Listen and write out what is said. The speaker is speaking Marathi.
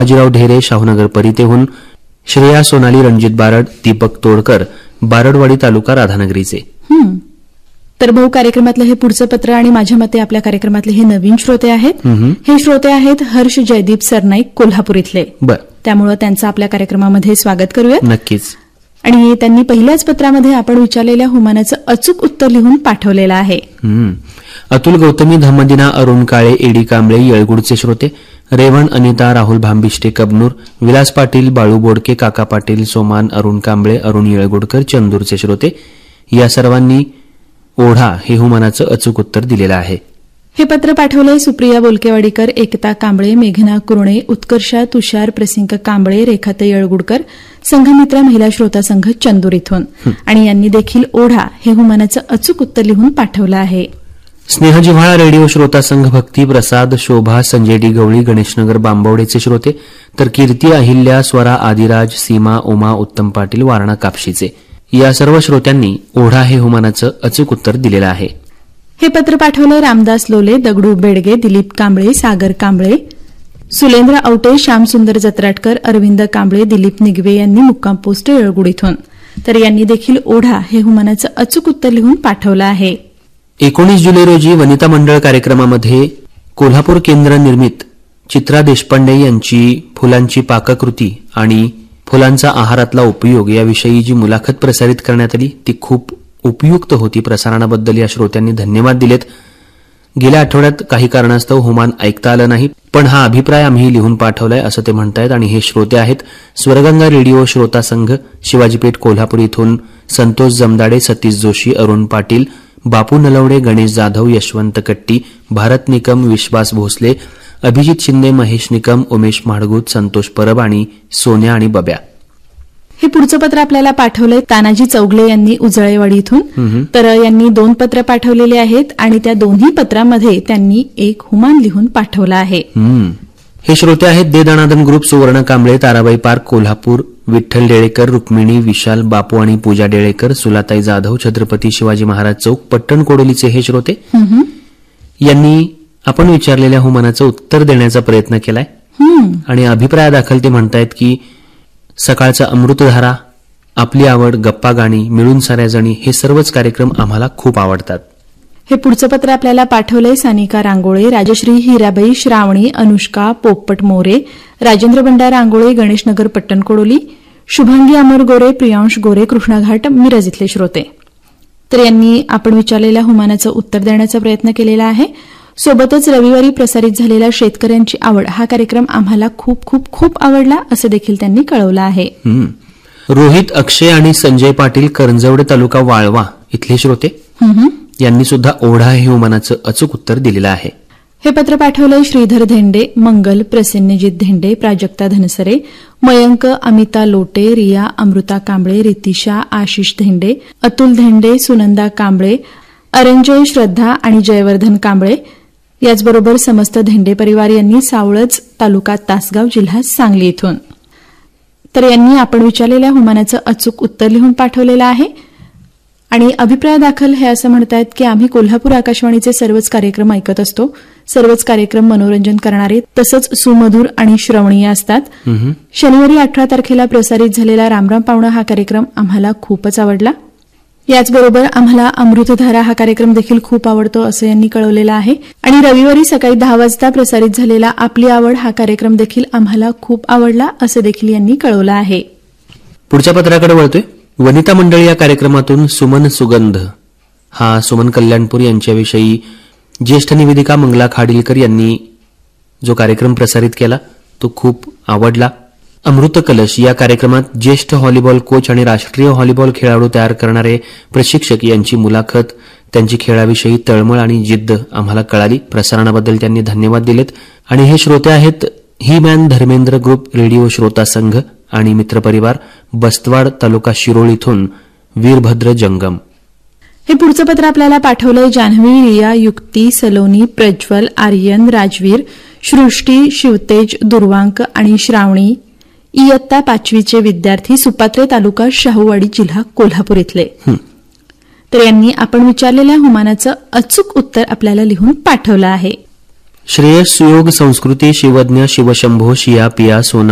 बाजीराव ढेरे शाहूनगर परितेहून, श्रेया सोनाली रणजित बारड, दीपक तोडकर बारडवाडी तालुका राधानगरीचे. तर भाऊ, कार्यक्रमातलं हे पुढचं पत्र आणि माझ्या मते आपल्या कार्यक्रमातले हे नवीन श्रोते आहेत. हे श्रोते आहेत हर्ष जयदीप सरनाईक, कोल्हापूर इथले. त्यामुळे त्यांचं आपल्या कार्यक्रमामध्ये स्वागत करूया. नक्कीच. आणि त्यांनी पहिल्याच पत्रामध्ये आपण विचारलेल्या हुमानाचं अचूक उत्तर लिहून पाठवलेलं आहे. अतुल गौतमी, धम्मदिना अरुण काळे, एडी कांबळे येळगुडचे श्रोते, रेवण अनिता, राहुल भांबिष्टे कबनूर, विलास पाटील, बाळू बोडके, काका पाटील, सोमान, अरुण कांबळे, अरुण येळगुडकर चंदूरचे श्रोते, या सर्वांनी ओढा हे हुमानाचं अचूक उत्तर दिलेलं आहे. हे पत्र पाठवलंय सुप्रिया बोलकेवाडीकर, एकता कांबळे, मेघना कुरणे, उत्कर्षा तुषार प्रसिंक कांबळे, रेखाताई येळगुडकर, संघमित्रा महिला श्रोता संघ चंदूर इथून. आणि यांनी देखील ओढा हे हुमानाचं अचूक उत्तर लिहून पाठवलं आहे. स्नेहजिव्हाळा रेडिओ श्रोता संघ भक्ती प्रसाद, शोभा, संजय डी गवळी, गणेशनगर बांबवडेचे श्रोते, तर कीर्ती, अहिल्या, स्वरा, आदिराज, सीमा, उमा, उत्तम पाटील वारणा कापशीचे, या सर्व श्रोत्यांनी ओढा हे हुमानाचं अचूक उत्तर दिलेलं आहे. हे पत्र पाठवलं रामदास लोले, दगडू बेडगे, दिलीप कांबळे, सागर कांबळे, सुलेंद्र आवटे, श्यामसुंदर जत्राटकर, अरविंद कांबळे, दिलीप निगवे यांनी मुक्काम पोस्ट येळगुड इथून. तर यांनी देखील ओढा हे हुमानाचं अचूक उत्तर लिहून पाठवलं आहे. 19 जुलै रोजी वनिता मंडळ कार्यक्रमामध्ये कोल्हापूर केंद्र निर्मित चित्रा देशपांडे यांची फुलांची पाककृती आणि फुलांचा आहारातला उपयोग याविषयी जी मुलाखत प्रसारित करण्यात आली ती खूप उपयुक्त होती. प्रसारणाबद्दल या श्रोत्यांनी धन्यवाद दिलेत. गेल्या आठवड्यात काही कारणास्तव हुमान ऐकता आलं नाही, पण हा अभिप्राय आम्ही लिहून पाठवलाय असं ते म्हणतायत. आणि हे श्रोते आहेत स्वर्गंगा रेडिओ श्रोता संघ, शिवाजीपेठ कोल्हापूर इथून संतोष जमदाडे, सतीश जोशी, अरुण पाटील, बापू नलवडे, गणेश जाधव, यशवंत कट्टी, भारत निकम, विश्वास भोसले, अभिजित शिंदे, महेश निकम, उमेश म्हाडगूत, संतोष परब आणि सोन्या आणि बब्या. हे पुढचं पत्र आपल्याला पाठवलंय तानाजी चौगले यांनी उजळेवाडी इथून. तर यांनी 2 पत्र पाठवलेले आहेत आणि त्या दोन्ही पत्रामध्ये त्यांनी एक हुमान लिहून पाठवला आहे. हे श्रोते आहेत देदानादन ग्रुप, सुवर्ण कांबळे, ताराबाई पार्क कोल्हापूर, विठ्ठल डेळेकर, रुक्मिणी, विशाल, बापू आणि पूजा डेळेकर, सुलाताई जाधव, छत्रपती शिवाजी महाराज चौक, पट्टण कोडोलीचे हे श्रोते. यांनी आपण विचारलेल्या हुमानाचं उत्तर देण्याचा प्रयत्न केलाय आणि अभिप्रायादाखल ते म्हणतायत की सकाळचा अमृतधारा, आपली आवड, गप्पा गाणी, मिळून साऱ्या जणी हे सर्वच कार्यक्रम आम्हाला खूप आवडतात. हे पुढचं पत्र आपल्याला पाठवलंय सानिका रांगोळे, राजश्री हिराबाई, श्रावणी, अनुष्का, पोपट मोरे, राजेंद्र बंडार रांगोळे, गणेशनगर पट्टण कोडोली, शुभांगी अमर गोरे, प्रियांश गोरे, कृष्णाघाट मिरज इथले श्रोते. तर यांनी आपण विचारलेल्या हुमानाचं उत्तर देण्याचा प्रयत्न केलेला आहे. सोबतच रविवारी प्रसारित झालेला शेतकऱ्यांची आवड हा कार्यक्रम आम्हाला खूप खूप खूप आवडला असं देखील त्यांनी कळवलं आहे. रोहित, अक्षय आणि संजय पाटील, करंजवडे तालुका वाळवा इथले श्रोते यांनी सुद्धा ओढा हे हुमानाचं अचूक उत्तर दिलेलं आहे. हे पत्र पाठवलंय श्रीधर धेंडे, मंगल, प्रसन्नजित धेंडे, प्राजक्ता धनसरे, मयंक, अमिता लोटे, रिया, अमृता कांबळे, रितिशा, आशिष धेंडे, अतुल धेंडे, सुनंदा कांबळे, अरंजय, श्रद्धा आणि जयवर्धन कांबळे, याचबरोबर समस्त धेंडे परिवार यांनी सावळज तालुका तासगाव जिल्हा सांगली इथून. तर यांनी आपण विचारलेल्या हुमानाचं अचूक उत्तर लिहून पाठवलेलं आहे. आणि अभिप्रायादाखल हे असं म्हणतायत की आम्ही कोल्हापूर आकाशवाणीचे सर्वच कार्यक्रम ऐकत असतो. सर्वच कार्यक्रम मनोरंजन करणारे तसंच सुमधुर आणि श्रवणीय असतात. शनिवारी 18 तारखेला प्रसारित झालेला रामराम पाहुणा हा कार्यक्रम आम्हाला खूपच आवडला. याचबरोबर आम्हाला अमृतधारा हा कार्यक्रम देखील खूप आवडतो असं यांनी कळवलेलं आहे. आणि रविवारी सकाळी 10 वाजता प्रसारित झालेला आपली आवड हा कार्यक्रम देखील आम्हाला खूप आवडला असं देखील यांनी कळवलं आहे. पुढच्या पत्राकडे वळतोय. वनिता मंडळ या कार्यक्रमातून सुमन सुगंध हा सुमन कल्याणपूर यांच्याविषयी ज्येष्ठ निवेदिका मंगला खाडिलकर यांनी जो कार्यक्रम प्रसारित केला तो खूप आवडला. अमृत कलश या कार्यक्रमात ज्येष्ठ व्हॉलीबॉल कोच आणि राष्ट्रीय व्हॉलीबॉल खेळाडू तयार करणारे प्रशिक्षक यांची मुलाखत, त्यांची खेळाविषयी तळमळ आणि जिद्द आम्हाला कळाली. प्रसारणाबद्दल त्यांनी धन्यवाद दिलेत. आणि हे श्रोते आहेत he man Dharmendra group radio श्रोता संघ आणि मित्रपरिवार, बस्तवाड तालुका शिरोळ इथून वीरभद्र जंगम. हे पुढचं पत्र आपल्याला पाठवलंय जान्हवी, रिया, युक्ती, सलोनी, प्रज्वल, आर्यन, राजवीर, सृष्टी, शिवतेज, दुर्वांक आणि श्रावणी इयत्ता 5वीचे विद्यार्थी, सुपात्रे तालुका शाहूवाडी जिल्हा कोल्हापूर इथले. तर यांनी आपण विचारलेल्या हुमानाचं अचूक उत्तर आपल्याला लिहून पाठवलं आहे. श्रेयस सुयोग संस्कृती शिवज्ञ शिवशंभो शिया पिया सोनम